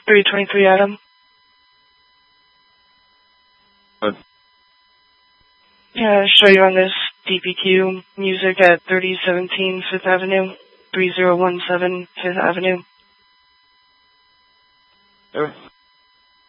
323 Adam. What? Yeah, show you on this DPQ music at 3017 Fifth Avenue, 3017 Fifth Avenue. Okay.